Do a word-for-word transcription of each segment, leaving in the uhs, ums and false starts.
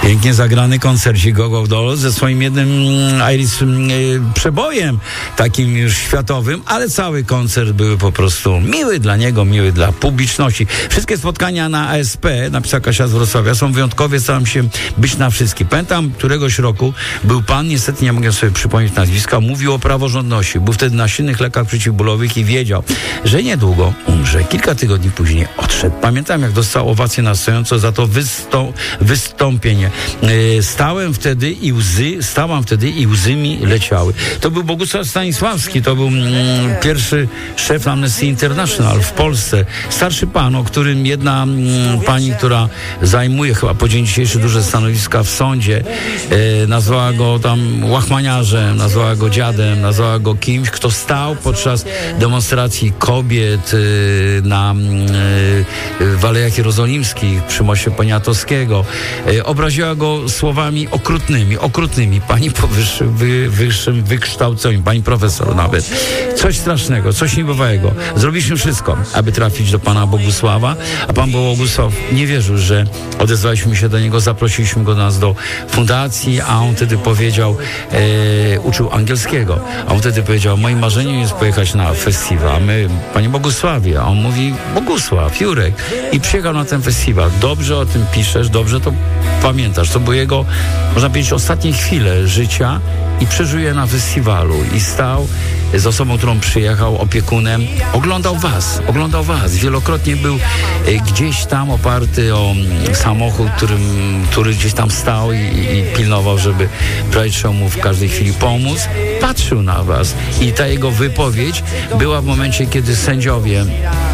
Pięknie zagrany koncercik Gogol Dolls ze swoim jednym Iris y, przebojem, takim już światowym, ale cały koncert był po prostu miły dla niego, miły dla publiczności. Wszystkie spotkania na A S P, napisała Kasia z Wrocławia, są wyjątkowe, staram się być na wszystkie. Pamiętam, któregoś roku był pan, niestety nie mogę sobie przypomnieć nazwiska, mówił o praworządności. Był wtedy na silnych lekach przeciwbólowych i wiedział, że niedługo umrze. Kilka tygodni później odszedł. Pamiętam, jak dostał owację na stojąco za to wystą- wystąpienie. Yy, stałem wtedy i łzy, stałam wtedy i łzy mi leciały. To był Bogusław Stanisławski, to był mm, pierwszy szef Amnesty International w Polsce. Starszy pan, o którym jedna mm, pani, która zajmuje chyba po dzień dzisiejszy duże stanowiska w sądzie, yy, nazwała go tam łachmaniarzem, nazwała go dziadem, nazwała go kimś, kto stał podczas demonstracji kobiet yy, na yy, w Alejach Jerozolimskich przy moście Poniatowskiego. Yy, obraziła go słowami okrutnymi, okrutnymi. Pani po wyższym, wy, wyższym wykształceniu, pani profesor nawet. Coś strasznego, coś niebywałego. Zrobiliśmy wszystko, aby trafić do pana Bogusława, a pan Bogusław nie wierzył, że odezwaliśmy się do niego, zaprosiliśmy go do nas do fundacji, a on wtedy powiedział, e, uczył angielskiego, a on wtedy powiedział, moim marzeniem jest pojechać na festiwal, a my, panie Bogusławie, a on mówi, Bogusław, Jurek, i przyjechał na ten festiwal. Dobrze o tym piszesz, dobrze to pamiętasz. To były jego, można powiedzieć, ostatnie chwile życia i przeżył je na festiwalu i stał z osobą, którą przyjechał, opiekunem, oglądał was, oglądał was. Wielokrotnie był e, gdzieś tam oparty o m, samochód, którym, który gdzieś tam stał i, i pilnował, żeby Brajczo mu w każdej chwili pomóc. Patrzył na was i ta jego wypowiedź była w momencie, kiedy sędziowie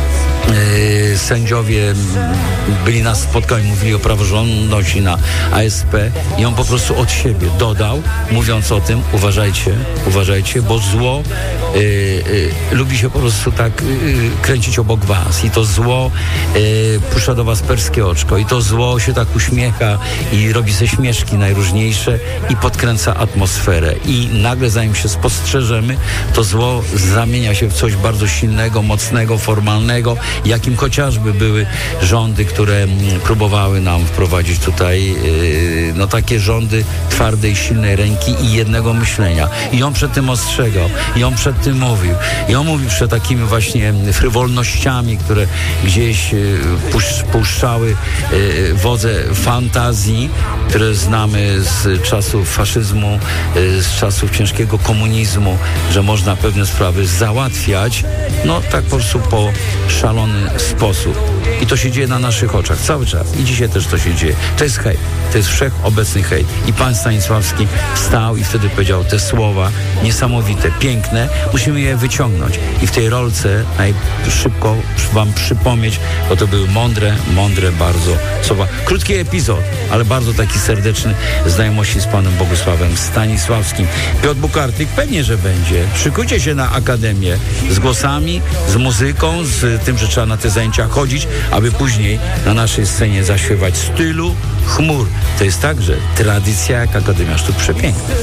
Yy, sędziowie byli na spotkaniu, mówili o praworządności na A S P i on po prostu od siebie dodał, mówiąc o tym, uważajcie, uważajcie, bo zło yy, yy, lubi się po prostu tak yy, kręcić obok was i to zło yy, puszcza do was perskie oczko i to zło się tak uśmiecha i robi se śmieszki najróżniejsze i podkręca atmosferę i nagle, zanim się spostrzeżemy, to zło zamienia się w coś bardzo silnego, mocnego, formalnego, jakim chociażby były rządy, które próbowały nam wprowadzić tutaj yy, no takie rządy twardej, silnej ręki i jednego myślenia. I on przed tym ostrzegał, i on przed tym mówił. I on mówił przed takimi właśnie frywolnościami, które gdzieś yy, pusz, puszczały yy, wodze fantazji, które znamy z czasów faszyzmu, yy, z czasów ciężkiego komunizmu, że można pewne sprawy załatwiać, no tak po prostu po szalony sposób. I to się dzieje na naszych oczach cały czas. I dzisiaj też to się dzieje. To jest hejt. To jest wszechobecny hejt. I pan Stanisławski wstał i wtedy powiedział te słowa niesamowite, piękne. Musimy je wyciągnąć. I w tej rolce najszybko wam przypomnieć, bo to były mądre, mądre bardzo słowa. Krótki epizod, ale bardzo taki serdeczny znajomości z panem Bogusławem Stanisławskim. Piotr Bukartyk pewnie, że będzie. Szykujcie się na akademię z głosami, z muzyką, z tym, że trzeba na te zajęcia chodzić, aby później na naszej scenie zaśpiewać stylu chmur. To jest także tradycja jak Akademia Sztuk Przepięknych.